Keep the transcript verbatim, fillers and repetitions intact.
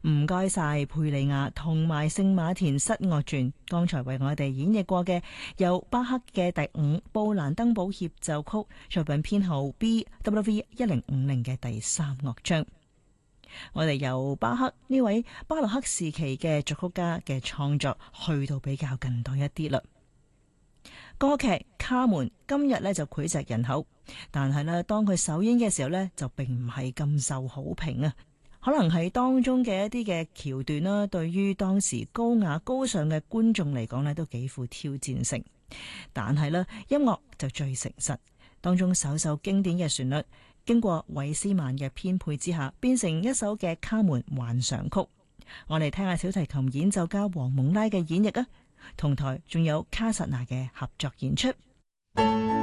唔該晒佩利亞同埋聖馬田室樂團，剛才為我哋演繹過嘅由巴克嘅第五布蘭登堡協奏曲作品編號 B W V 一零五零嘅第三樂章。我哋由巴克呢位巴洛克時期嘅作曲家嘅創作去到比較近代一啲啦。歌劇《卡門》今日咧就膾炙人口，但係咧當佢首演嘅時候咧就並唔係咁受好評啊。可能係當中嘅一啲嘅橋段啦，對於當時高雅高尚嘅觀眾嚟講咧都幾富挑戰性。但係咧音樂就最誠實，當中首首經典嘅旋律經過韋斯曼嘅編配之下，變成一首嘅卡門幻想曲。我哋聽下小提琴演奏家黃蒙拉嘅演繹啊，同台仲有卡薩納嘅合作演出。